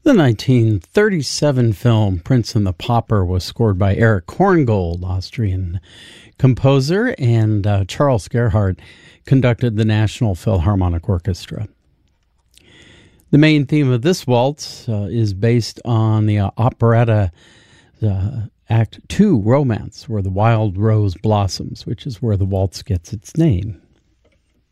The 1937 film Prince and the Pauper was scored by Erich Korngold, Austrian composer, and Charles Gerhardt conducted the National Philharmonic Orchestra. The main theme of this waltz is based on the operetta Act 2 romance, where the wild rose blossoms, which is where the waltz gets its name.